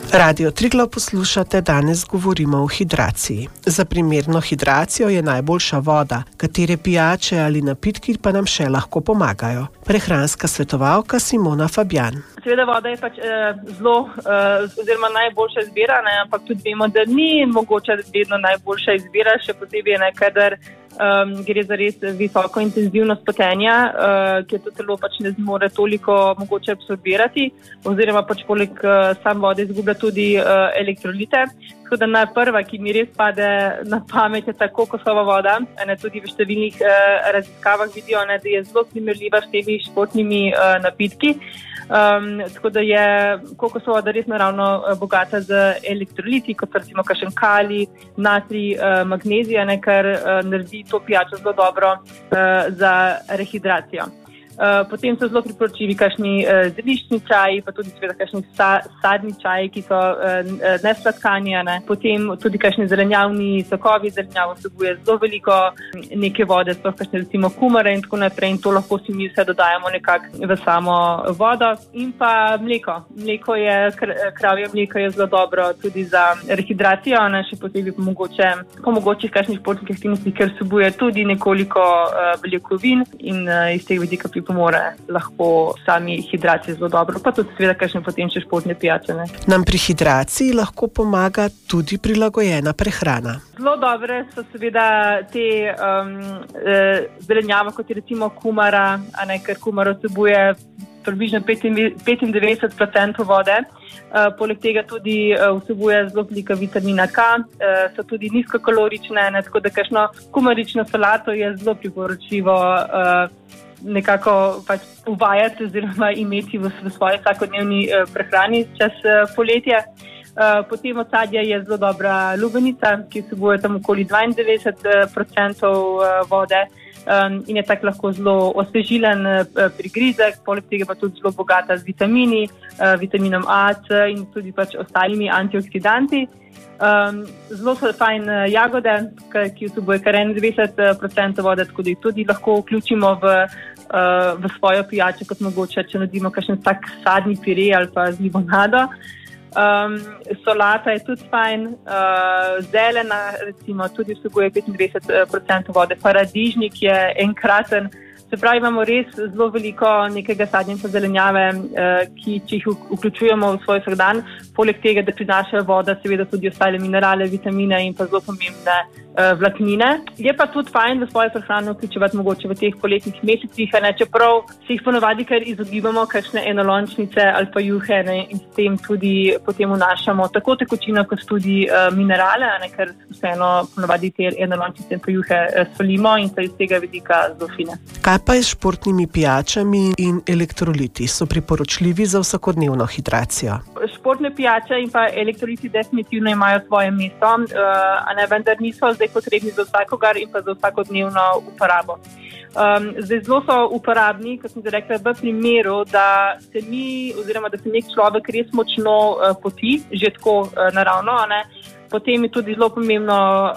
Radio Triglav poslušate, danes govorimo o hidraciji. Za primerno hidracijo je najboljša voda, katere pijače ali napitki pa nam še lahko pomagajo. Prehranska svetovalka Simona Fabjan. Seveda voda je zelo, oziroma najboljša izbira, ampak tudi vemo, da ni mogoče vedno najboljša izbira, še posebej kadar gre za res visoko intenzivnost potenja, ki to telo ne zmore toliko mogoče absorbirati, oziroma poleg sam vode izgublja tudi elektrolite. Tako da prva, ki mi res pade na pamet, je ta kokosova voda. Tudi v številnih raziskavah vidijo, da je zelo primerljiva s temi športnimi napitki. Tako da je kokosova voda res naravno bogata z elektroliti, kot recimo kakšen kalij, natrij, magnezij, kar naredi to pijačo zelo dobro za rehidracijo. Potem so zelo priporočljivi kakšni zeliščni čaji, pa tudi seveda kakšni sadni čaji, ki so nesladkani. Potem tudi kakšni zelenjavni sokovi. Zelenjavo vsebuje zelo veliko neke vode, sploh kakšne recimo kumare in tako naprej, in to lahko si mi vse dodajamo nekako v samo vodo. In pa mleko. Kravje mleko je zelo dobro tudi za rehidracijo, še posebej po mogočih kakšnih športnih aktivnostih, ker vsebuje tudi nekoliko beljakovin in iz teh vidika pomore lahko sami hidraciji zelo dobro, pa tudi seveda kakšne potem še športne pijače. Nam pri hidraciji lahko pomaga tudi prilagojena prehrana. Zelo dobre so seveda te zelenjava, kot je recimo kumara, ker kumara vsebuje približno 95% vode. Poleg tega tudi vsebuje zelo veliko vitamina K, so tudi nizkokalorične, tako da kakšno kumarično solato je zelo priporočljivo nekako uvajati oziroma imeti v svoji vsakodnevni prehrani čez poletje. Potem od sadja je zelo dobra lubenica, ki vsebuje tam okoli 92% vode in je tako lahko zelo osvežilen prigrizek, poleg tega pa tudi zelo bogata z vitamini, vitaminom A, C in tudi ostalimi antioksidanti. Zelo so fajn jagode, ki vsebuje kar 91% vode, tako da jih tudi lahko vključimo v svojo pijačo, kot mogoče, če naredimo kakšen tak sadni pire ali pa z limonado. Solata je tudi fajn, zelena recimo tudi vsebuje 95% vode, paradižnik je enkraten. Se pravi, imamo res zelo veliko nekega sadja in zelenjave, če jih vključujemo v svoj vsakdan. Poleg tega, da prinašajo voda, seveda tudi ostale minerale, vitamine in pa zelo pomembne vlaknine. Je pa tudi fajn v svojo prehrano vključevati mogoče v teh poletnih mesecih, čeprav se jih ponavadi kar izogibamo, kakšne enolončnice ali pa juhe, in s tem tudi potem vnašamo tako tekočino, kot tudi minerale, ker vseeno ponavadi te enolončnice in pa juhe solimo in so iz tega vidika zelo fine. Kaj pa je s športnimi pijačami in elektroliti? So priporočljivi za vsakodnevno hidracijo? Športne pijače in pa elektroliti definitivno imajo svoje mesto, vendar niso zdaj potrebni za vsakogar in pa za vsakodnevno uporabo. Zdaj zelo so uporabni, kot sem rekla, v primeru, da se nek človek res močno poti, že tako naravno, Potem je tudi zelo pomembno,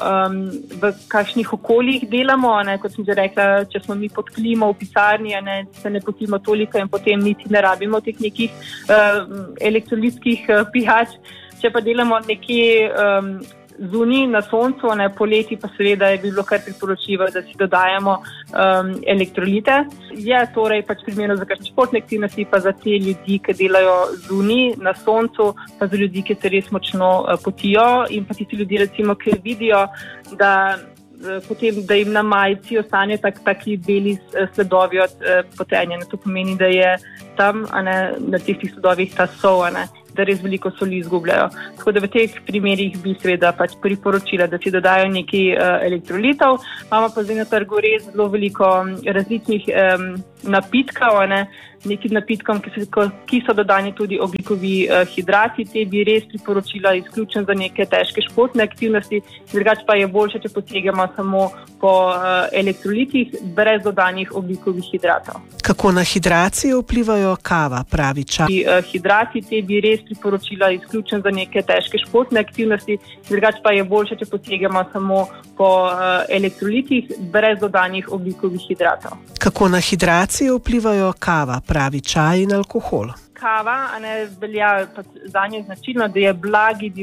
v kakšnih okoljih delamo, kot sem že rekla, če smo mi pod klimo v pisarni, se ne potimo toliko in potem niti ne rabimo teh nekih elektrolitskih pijač. Če pa delamo nekje zunaj na soncu, poleti pa seveda je bilo kar priporočljivo, da si dodajamo elektrolite. Je torej primerno za kakšne športne aktivnosti, pa za te ljudi, ki delajo zunaj na soncu, pa za ljudi, ki se res močno potijo in pa tisti ljudje, recimo, ki vidijo, da jim na majici ostane taki beli sledovi od potenja. To pomeni, da je tam na teh sledovih ta sol, da res veliko soli izgubljajo. Tako da v teh primerih bi seveda priporočila, da si dodajo nekaj elektrolitov. Imamo pa zdaj na trgu res zelo veliko različnih napitkov, nekim napitkom, ki so dodani tudi ogljikovi hidrati. Te bi res priporočila izključno za neke težke športne aktivnosti, drugače pa je boljše, če posegamo samo po elektrolitih brez dodanih ogljikovih hidratov. Kako na hidracijo vplivajo kava, pravi čaj? Hidrati te bi res priporočila izključno za neke težke športne aktivnosti, drugače pa je boljše, če posegamo samo po elektrolitih brez dodanih ogljikovih hidratov. Kako na hidracijo vplivajo kava, pravi čaj in alkohol? kava, velja za njo značilno, da je blagi